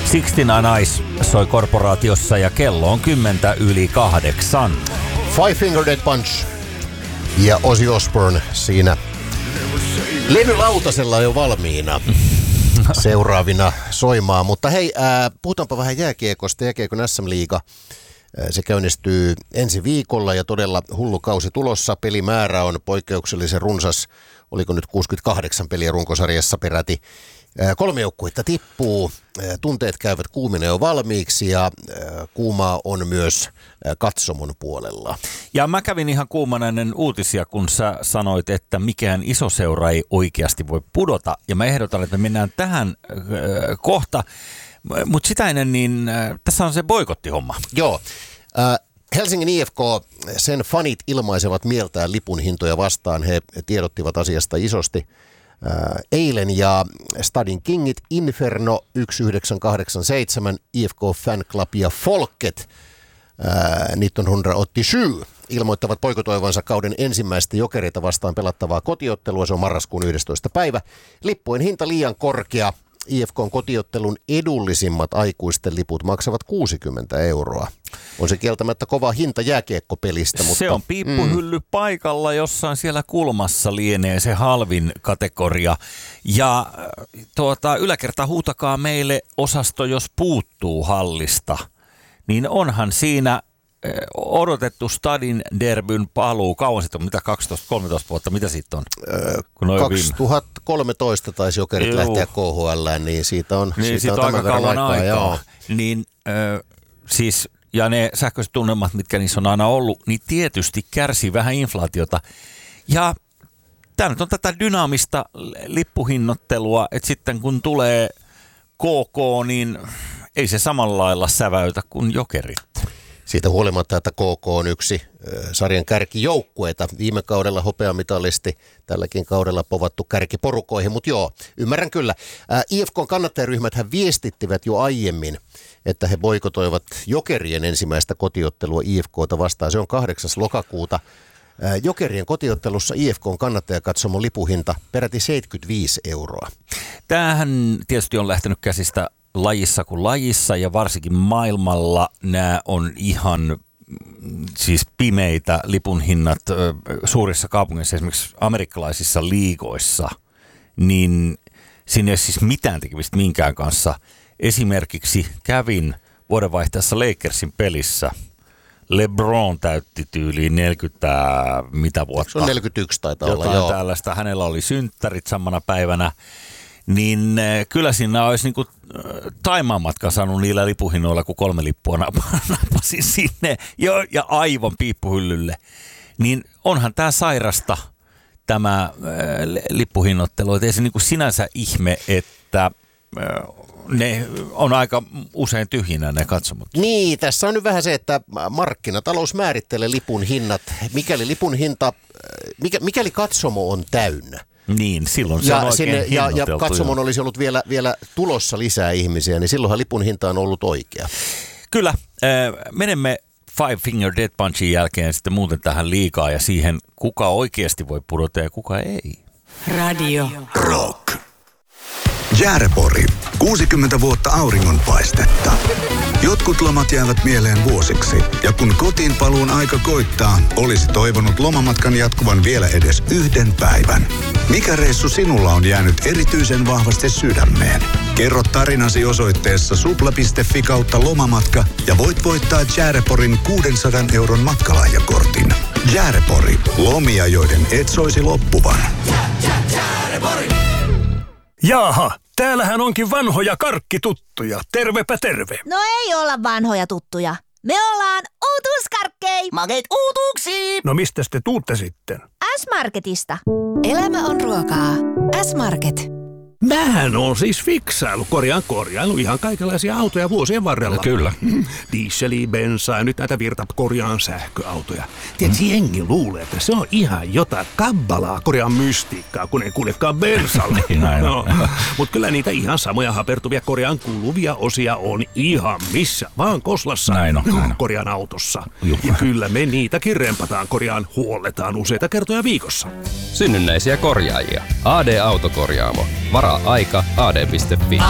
69 Eyes soi korporaatiossa ja kello on 7:10. Five Finger Death Punch ja Ozzy Osbourne siinä levylautasella jo valmiina seuraavina soimaan. Mutta hei, puhutaanpa vähän jääkiekosta. Jääkiekon SM-liiga. Se käynnistyy ensi viikolla ja todella hullu kausi tulossa. Pelimäärä on poikkeuksellisen runsas. Oliko nyt 68 peliä runkosarjassa peräti. 3 joukkuetta tippuu. Tunteet käyvät kuumina jo valmiiksi ja kuumaa on myös katsomon puolella. Ja mä kävin ihan kuumana ennen uutisia, kun sä sanoit, että mikään iso seura ei oikeasti voi pudota. Ja mä ehdotan, että me mennään tähän kohta. Mutta sitä ennen, niin tässä on se boikottihomma. Joo. Helsingin IFK, sen fanit ilmaisevat mieltään lipun hintoja vastaan. He tiedottivat asiasta isosti eilen ja Stadin Kingit, Inferno 1987, IFK Fan Club ja Folket 1987 ilmoittavat boikotoivansa kauden ensimmäistä Jokereita vastaan pelattavaa kotiottelua. Se on marraskuun 11. päivä. Lippujen hinta liian korkea. IFK:n kotiottelun edullisimmat aikuisten liput maksavat 60 €. On se kieltämättä kova hinta jääkiekkopelistä. Mutta se on piippuhylly paikalla, jossain siellä kulmassa lienee se halvin kategoria. Ja yläkerta huutakaa meille osasto, jos puuttuu hallista. Niin onhan siinä odotettu Stadin derbyn paluu. Kauan sitten on? Mitä 12-13 vuotta? Mitä siitä on? 2013 taisi Jokerit lähteä KHL:ään, niin siitä on aika kauan aikaa. Niin, siis, ja ne sähköiset tunnelmat, mitkä niissä on aina ollut, niin tietysti kärsii vähän inflaatiota. Ja tämä nyt on tätä dynaamista lippuhinnottelua, että sitten kun tulee KK, niin ei se samalla lailla säväytä kuin Jokerit. Siitä huolimatta, että KK on yksi sarjan kärkijoukkueita. Viime kaudella hopeamitalisti, tälläkin kaudella povattu kärkiporukoihin, mutta joo, ymmärrän kyllä. IFK:n kannattajaryhmäthän viestittivät jo aiemmin, että he boikotoivat Jokerien ensimmäistä kotiottelua IFK:ta vastaan. Se on 8. lokakuuta. Jokerien kotiottelussa IFK:n kannattajakatsomon lipuhinta peräti 75 €. Tämähän tietysti on lähtenyt käsistä lajissa kuin lajissa ja varsinkin maailmalla nämä on ihan siis pimeitä lipunhinnat suurissa kaupungeissa, esimerkiksi amerikkalaisissa liigoissa, niin siinä ei ole siis mitään tekemistä minkään kanssa. Esimerkiksi kävin vuodenvaihteessa Lakersin pelissä. LeBron täytti tyyliin 40 mitä vuotta. Se on 41 taitaa olla, jotain tällaista. Hänellä oli synttärit samana päivänä. Niin kyllä siinä olisi niinku Taimaan-matka saanut niillä lipuhinnoilla, kun 3 lippua napasin sinne ja aivan piippuhyllylle. Niin onhan tämä sairasta, tämä lippuhinnoittelu. Et ei se niinku sinänsä ihme, että ne on aika usein tyhjinä ne katsomot. Niin, tässä on nyt vähän se, että markkinatalous määrittelee lipun hinnat. Mikäli katsomo on täynnä. Niin, silloin se on oikein hinnoiteltu. Ja katsomon olisi ollut vielä tulossa lisää ihmisiä, niin silloinhan lipun hinta on ollut oikea. Kyllä, menemme Five Finger Death Punchin jälkeen sitten muuten tähän liigaan ja siihen, kuka oikeasti voi pudota ja kuka ei. Radio Rock. Jäärepori. 60 vuotta auringonpaistetta. Jotkut lomat jäävät mieleen vuosiksi. Ja kun kotiin paluun aika koittaa, olisi toivonut lomamatkan jatkuvan vielä edes 1 päivän. Mikä reissu sinulla on jäänyt erityisen vahvasti sydämeen? Kerro tarinasi osoitteessa supla.fi/lomamatka ja voit voittaa Järeporin 600 € matkalahjakortin. Jäärepori. Lomia, joiden et soisi loppuvan. Jaaha, täällähän onkin vanhoja karkkituttuja. Tervepä terve. No ei olla vanhoja tuttuja. Me ollaan uutuuskarkkei. Makeet uutuuksiin. No mistäs te tuutte sitten? S-Marketista. Elämä on ruokaa. S-Market. Mähän on siis korjailu ihan kaikenlaisia autoja vuosien varrella. Kyllä. Dieseliä, bensaa ja nyt näitä korjaan sähköautoja. Tiedätkö, jengi luulee, että se on ihan jotain kabbalaa korjaan mystiikkaa, kun ei kuljekaan bensalla. No, mutta kyllä niitä ihan samoja hapertuvia korjaan kuluvia osia on ihan missä vaan koslassa korjaan autossa. Ja kyllä me niitäkin rempataan huolletaan useita kertoja viikossa. Synnynnäisiä korjaajia. AD Autokorjaamo. Varaa aika ad.fi.